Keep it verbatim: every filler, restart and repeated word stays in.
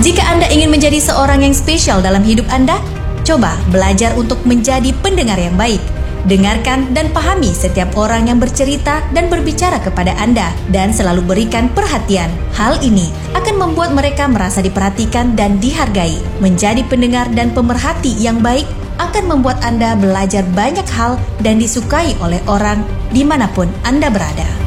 Jika Anda ingin menjadi seorang yang spesial dalam hidup Anda, coba belajar untuk menjadi pendengar yang baik. Dengarkan dan pahami setiap orang yang bercerita dan berbicara kepada Anda dan selalu berikan perhatian. Hal ini akan membuat mereka merasa diperhatikan dan dihargai. Menjadi pendengar dan pemerhati yang baik akan membuat Anda belajar banyak hal dan disukai oleh orang dimanapun Anda berada.